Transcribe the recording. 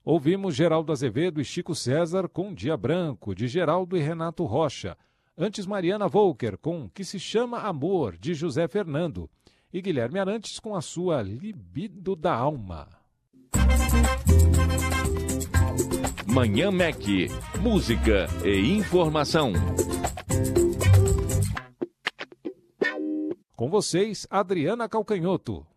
Ouvimos Geraldo Azevedo e Chico César com Dia Branco, de Geraldo e Renato Rocha. Antes, Mariana Volker com Que se chama Amor, de José Fernando. E Guilherme Arantes com a sua Libido da Alma. Manhã MEC, música e informação. Com vocês, Adriana Calcanhoto.